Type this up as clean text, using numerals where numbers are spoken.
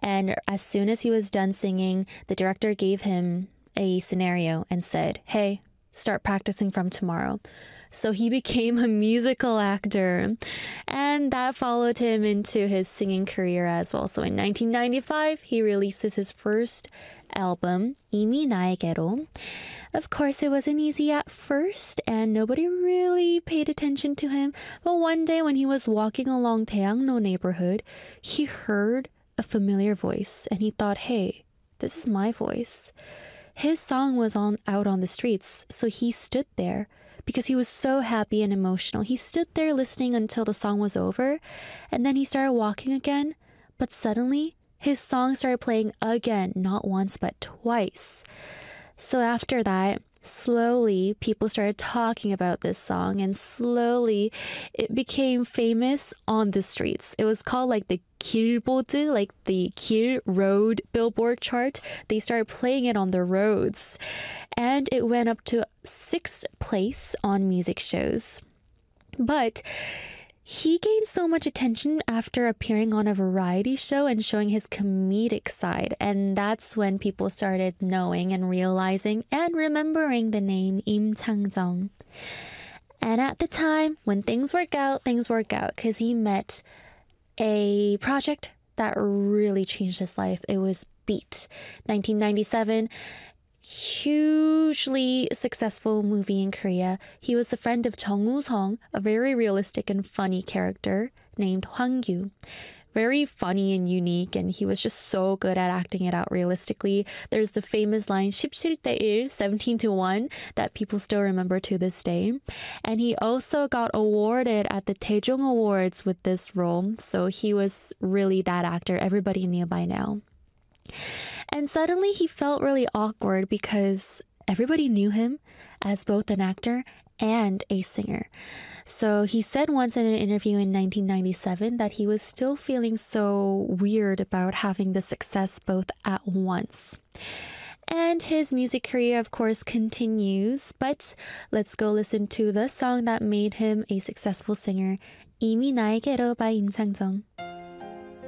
And as soon as he was done singing, the director gave him a scenario and said, hey, start practicing from tomorrow. So he became a musical actor, and that followed him into his singing career as well. So in 1995, he releases his first album, 이미 나에게로. Of course, it wasn't easy at first, and nobody really paid attention to him. But one day when he was walking along Daeangno neighborhood, he heard a familiar voice, and he thought, hey, this is my voice. His song was out on the streets, so he stood there because he was so happy and emotional. He stood there listening until the song was over, and then he started walking again. But suddenly, his song started playing again, not once but twice. So after that, slowly people started talking about this song, and slowly it became famous on the streets. It was called like the 길보드, like the 길 road billboard chart. They started playing it on the roads, and it went up to 6th place on music shows. But he gained so much attention after appearing on a variety show and showing his comedic side. And that's when people started knowing and realizing and remembering the name Im Chang-jung. And at the time, when things work out, because he met a project that really changed his life. It was Beat. 1997. Hugely successful movie in Korea. He was the friend of Jung Woo-sung, a very realistic and funny character named Hwang Gyu. Very funny and unique, and he was just so good at acting it out realistically. There's the famous line 17대1, 17 to 1, that people still remember to this day. And he also got awarded at the Daejong Awards with this role, so he was really that actor everybody knew by now. And suddenly he felt really awkward because everybody knew him as both an actor and a singer. So he said once in an interview in 1997 that he was still feeling so weird about having the success both at once. And his music career, of course, continues, but let's go listen to the song that made him a successful singer, 이미 나에게로 by Im Chang-jung.